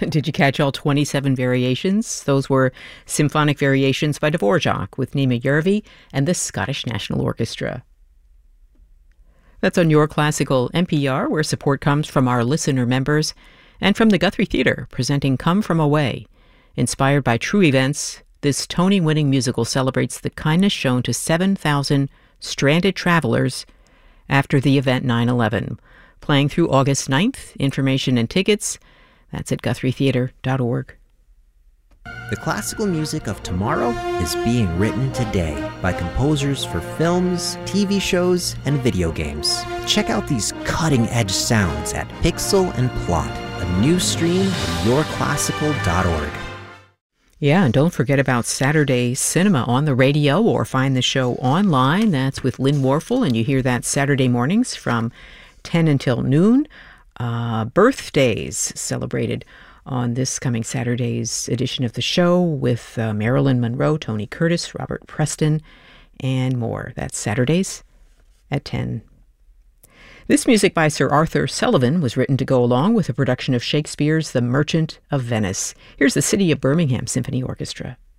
Did you catch all 27 variations? Those were symphonic variations by Dvorak with Nima Järvi and the Scottish National Orchestra. That's on Your Classical NPR, where support comes from our listener members and from the Guthrie Theatre, presenting Come From Away. Inspired by true events, this Tony-winning musical celebrates the kindness shown to 7,000 stranded travelers after the event 9/11. Playing through August 9th, information and tickets, that's at GuthrieTheatre.org. The classical music of tomorrow is being written today by composers for films, TV shows, and video games. Check out these cutting-edge sounds at Pixel and Plot, a new stream at yourclassical.org. Yeah, and don't forget about Saturday Cinema on the radio, or find the show online. That's with Lynn Warfel, and you hear that Saturday mornings from 10 until noon. Birthdays celebrated on this coming Saturday's edition of the show with Marilyn Monroe, Tony Curtis, Robert Preston, and more. That's Saturdays at 10. This music by Sir Arthur Sullivan was written to go along with a production of Shakespeare's The Merchant of Venice. Here's the City of Birmingham Symphony Orchestra.